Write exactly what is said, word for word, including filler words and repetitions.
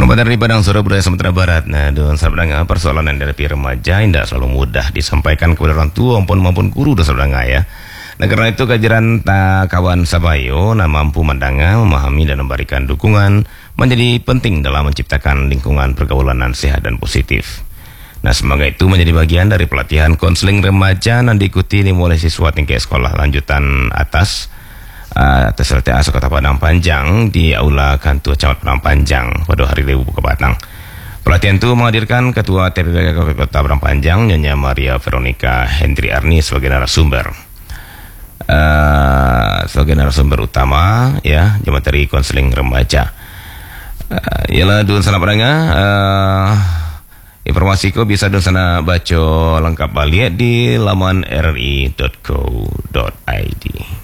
Penempatan di Padang Surabaya Sumatera Barat. Nah, dengan sabdanga persoalan yang dari remaja tidak selalu mudah disampaikan kepada orang tua maupun maupun guru dan sabdanga ya. Nah, karena itu kajian tak kawan Sabayo nah mampu mendanga, memahami dan memberikan dukungan menjadi penting dalam menciptakan lingkungan pergaulan yang sehat dan positif. Nah, semoga itu menjadi bagian dari pelatihan konseling remaja yang diikuti oleh siswa tingkat sekolah lanjutan atas Uh, atas L T A Kota Padang Panjang di Aula Kantor Camat Padang Panjang pada hari Rabu ke Batang. Pelatihan itu menghadirkan Ketua T P P K Kota Padang Panjang Nyonya Maria Veronica Hendri Arni sebagai narasumber. Uh, sebagai narasumber utama ya Jamateri Konseling Remaja. Uh, ialah dun sana padanga uh, informasi ko bisa dun sana baca lengkap balik di laman r r i dot co dot i d.